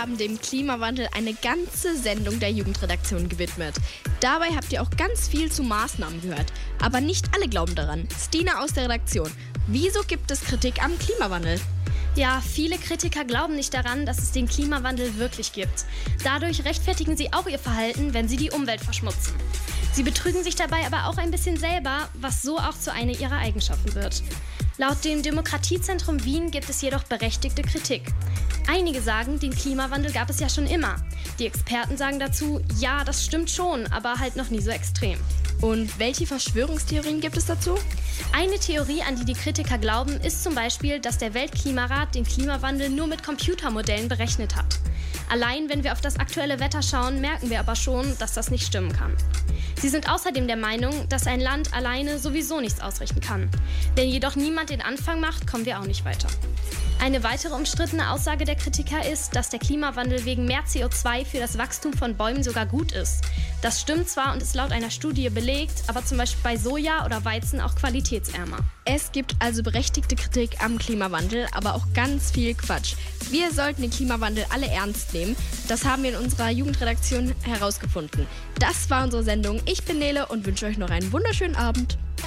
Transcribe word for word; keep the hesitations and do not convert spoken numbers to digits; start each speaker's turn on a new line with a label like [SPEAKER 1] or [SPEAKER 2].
[SPEAKER 1] haben dem Klimawandel eine ganze Sendung der Jugendredaktion gewidmet. Dabei habt ihr auch ganz viel zu Maßnahmen gehört. Aber nicht alle glauben daran. Stina aus der Redaktion, wieso gibt es Kritik am Klimawandel?
[SPEAKER 2] Ja, viele Kritiker glauben nicht daran, dass es den Klimawandel wirklich gibt. Dadurch rechtfertigen sie auch ihr Verhalten, wenn sie die Umwelt verschmutzen. Sie betrügen sich dabei aber auch ein bisschen selber, was so auch zu einer ihrer Eigenschaften wird. Laut dem Demokratiezentrum Wien gibt es jedoch berechtigte Kritik. Einige sagen, den Klimawandel gab es ja schon immer. Die Experten sagen dazu, ja, das stimmt schon, aber halt noch nie so extrem.
[SPEAKER 1] Und welche Verschwörungstheorien gibt es dazu?
[SPEAKER 2] Eine Theorie, an die die Kritiker glauben, ist zum Beispiel, dass der Weltklimarat den Klimawandel nur mit Computermodellen berechnet hat. Allein wenn wir auf das aktuelle Wetter schauen, merken wir aber schon, dass das nicht stimmen kann. Sie sind außerdem der Meinung, dass ein Land alleine sowieso nichts ausrichten kann. Wenn jedoch niemand den Anfang macht, kommen wir auch nicht weiter. Eine weitere umstrittene Aussage der Kritiker ist, dass der Klimawandel wegen mehr C O zwei für das Wachstum von Bäumen sogar gut ist. Das stimmt zwar und ist laut einer Studie belegt, aber zum Beispiel bei Soja oder Weizen auch qualitätsärmer.
[SPEAKER 1] Es gibt also berechtigte Kritik am Klimawandel, aber auch ganz viel Quatsch. Wir sollten den Klimawandel alle ernst nehmen. Das haben wir in unserer Jugendredaktion herausgefunden. Das war unsere Sendung. Ich bin Nele und wünsche euch noch einen wunderschönen Abend.